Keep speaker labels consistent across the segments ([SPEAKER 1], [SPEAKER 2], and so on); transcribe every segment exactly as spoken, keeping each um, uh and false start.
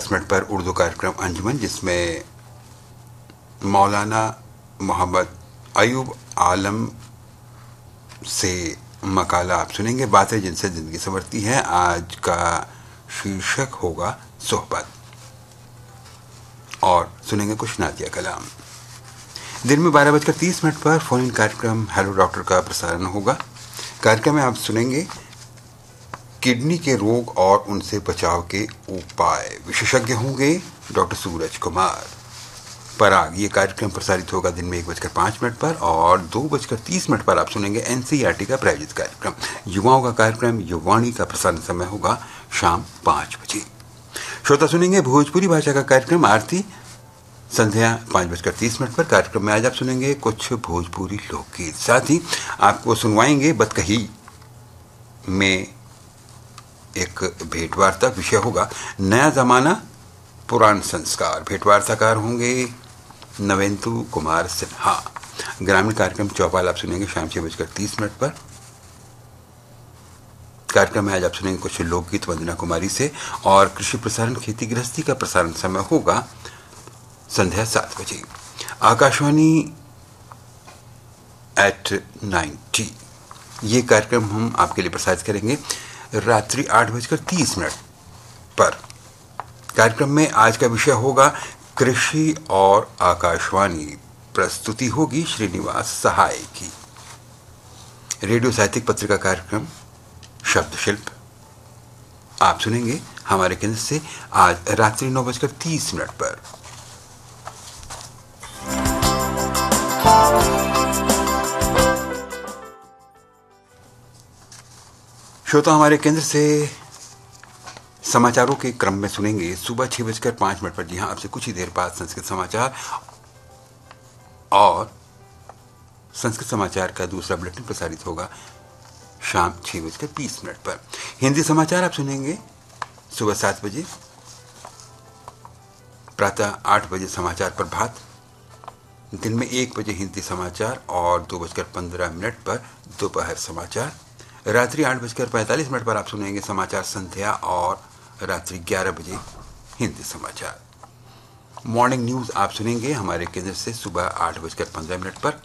[SPEAKER 1] Minute पर उर्दू कार्यक्रम अंजुमन, जिसमें मौलाना मोहम्मद अयूब आलम से मकाला आप सुनेंगे, बातें जिनसे जिंदगी संवरती है। आज का शीर्षक होगा सोहबत, और सुनेंगे कुछ नातिया कलाम। दिन में बारह बजकर तीस मिनट पर फोन इन कार्यक्रम हेलो डॉक्टर का प्रसारण होगा। कार्यक्रम में आप सुनेंगे किडनी के रोग और उनसे बचाव के उपाय, विशेषज्ञ होंगे डॉक्टर सूरज कुमार। पराग, ये कार्यक्रम प्रसारित होगा दिन में एक बजकर पाँच मिनट पर, और दो बजकर तीस मिनट पर आप सुनेंगे एनसीईआरटी का प्रायोजित कार्यक्रम युवाओं का कार्यक्रम युवाणी का प्रसारण समय होगा शाम पाँच बजे। श्रोता सुनेंगे भोजपुरी भाषा का कार्यक्रम आरती संध्या पाँच बजकर तीस मिनट पर। कार्यक्रम में आज आप सुनेंगे कुछ भोजपुरी लोकगीत, साथ ही आपको सुनवाएंगे बतकही में एक भेंटवार्ता। विषय होगा नया जमाना पुरान संस्कार। भेंटवार्ताकार होंगे नवेंदु कुमार सिन्हा। ग्रामीण कार्यक्रम चौपाल आप सुनेंगे शाम छह बजकर तीस मिनट पर। कार्यक्रम में आज आप सुनेंगे कुछ लोकगीत वंदना कुमारी से, और कृषि प्रसारण खेती गृहस्थी का प्रसारण समय होगा संध्या सात बजे। आकाशवाणी एट नाइन्टी, ये कार्यक्रम हम आपके लिए प्रसारित करेंगे रात्रि आठ बजकर तीस मिनट पर। कार्यक्रम में आज का विषय होगा कृषि और आकाशवाणी। प्रस्तुति होगी श्रीनिवास सहाय की। रेडियो साहित्यिक पत्रिका कार्यक्रम शब्द शिल्प आप सुनेंगे हमारे केंद्र से आज रात्रि नौ बजकर तीस मिनट पर। श्रोता, हमारे केंद्र से समाचारों के क्रम में सुनेंगे सुबह छह बजकर पांच मिनट पर, जी हां, आपसे कुछ ही देर बाद संस्कृत समाचार, और संस्कृत समाचार का दूसरा बुलेटिन प्रसारित होगा शाम छह बजकर बीस मिनट पर। हिंदी समाचार आप सुनेंगे सुबह सात बजे, प्रातः आठ बजे समाचार प्रभात, दिन में एक बजे हिंदी समाचार, और दो बजकर पंद्रह मिनट पर दोपहर समाचार। रात्रि आठ बजकर पैंतालीस मिनट पर आप सुनेंगे समाचार संध्या, और रात्रि ग्यारह बजे हिंदी समाचार। मॉर्निंग न्यूज आप सुनेंगे हमारे केंद्र से सुबह आठ बजकर पंद्रह मिनट पर।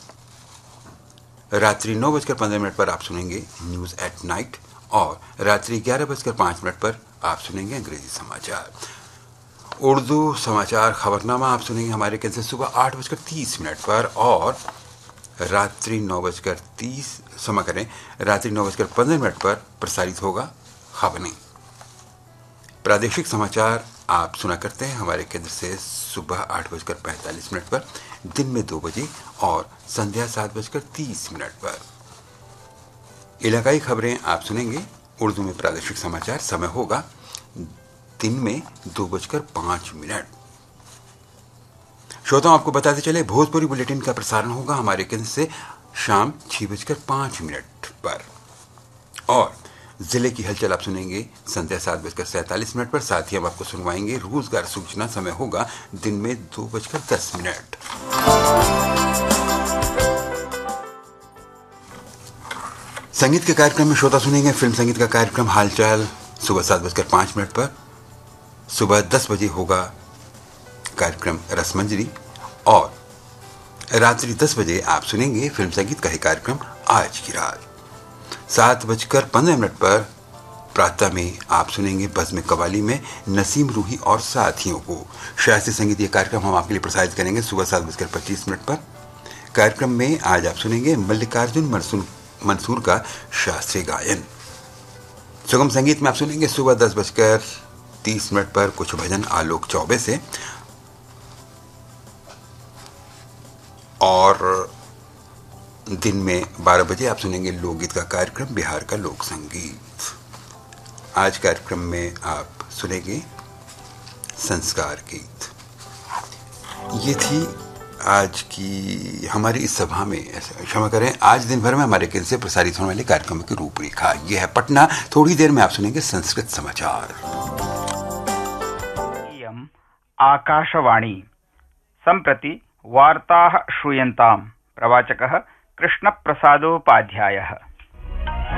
[SPEAKER 1] रात्रि नौ बजकर पंद्रह मिनट पर आप सुनेंगे न्यूज एट नाइट, और रात्रि ग्यारह बजकर पाँच मिनट पर आप सुनेंगे अंग्रेजी समाचार। उर्दू समाचार खबरनामा आप सुनेंगे हमारे केंद्र से सुबह आठ बजकर तीस मिनट पर, और रात्रि नौ बजकर तीस क्षमा करें रात्रि नौ बजकर पंद्रह मिनट पर प्रसारित होगा खबरें। प्रादेशिक समाचार आप सुना करते हैं हमारे केंद्र से सुबह आठ बजकर पैंतालीस मिनट पर, दिन में दो बजे, और संध्या सात बजकर तीस मिनट पर। इलाकाई खबरें आप सुनेंगे उर्दू में प्रादेशिक समाचार, समय होगा दिन में दो बजकर पांच मिनट। श्रोताओं, आपको बताते चले भोजपुरी बुलेटिन का प्रसारण होगा हमारे केंद्र से शाम छह बजकर पांच मिनट पर, और जिले की हलचल आप सुनेंगे संध्या सात बजकर सैंतालीस मिनट पर। साथ ही हम आपको सुनवाएंगे रोजगार सूचना, समय होगा दिन में दो बजकर दस मिनट। संगीत के कार्यक्रम में श्रोता सुनेंगे फिल्म संगीत का कार्यक्रम हालचाल सुबह सात बजकर पांच मिनट पर। सुबह दस बजे होगा कार्यक्रम रसमंजरी, और रात्रि दस बजे आप सुनेंगे फिल्म संगीत का ही कार्यक्रम आज की रात। सात बजकर पंद्रह मिनट पर प्रातः में आप सुनेंगे बज़्म कवाली में नसीम रूही और साथियों को। शास्त्रीय संगीत ये कार्यक्रम हम आपके लिए प्रसारित करेंगे सुबह सात बजकर पच्चीस मिनट पर। कार्यक्रम में आज आप सुनेंगे मल्लिकार्जुन मंसूर मंसूर का शास्त्रीय गायन। सुगम संगीत में आप सुनेंगे सुबह दस बजकर तीस मिनट पर कुछ भजन आलोक चौबे से, और दिन में बारह बजे आप सुनेंगे लोकगीत का कार्यक्रम बिहार का लोक संगीत। आज कार्यक्रम में आप सुनेंगे संस्कार गीत। ये थी आज की हमारी इस सभा में, क्षमा करें, आज दिन भर में हमारे केंद्र से प्रसारित होने वाले कार्यक्रमों की रूपरेखा। ये है पटना। थोड़ी देर में आप सुनेंगे संस्कृत समाचार।
[SPEAKER 2] आकाशवाणी सम्प्रति वार्ताः श्रूयन्ताम्। प्रवाचकः कृष्णप्रसादोपाध्यायः।